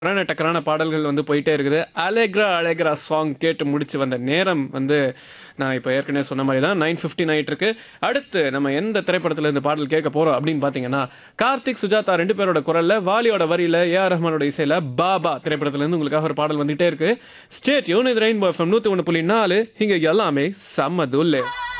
டக்கரான பாடல்கள் வந்து போயிட்டே இருக்குது. அலேக்ரா அலேக்ரா சாங் கேட்டு முடிச்சு வந்த நேரம் வந்து நான் இப்போ ஏற்கனவே சொன்ன மாதிரி தான் 9:15 ஆயிட்டு இருக்கு. அடுத்து நம்ம எந்த திரைப்படத்துல இந்த பாடல் கேட்க போறோம் அப்படின்னு பார்த்தீங்கன்னா, கார்த்திக் சுஜாதா ரெண்டு பேரோட குரல்ல, வாலியோட வரியில, ஏஆர் ரஹ்மானோட இசையில பாபா திரைப்படத்துல இருந்து உங்களுக்காக ஒரு பாடல் வந்துட்டே இருக்கு. ஸ்டேட் யூன் இது ரெயின்போ எஃப்எம் 101.4. இங்க எல்லாமே செம்ம தூளு.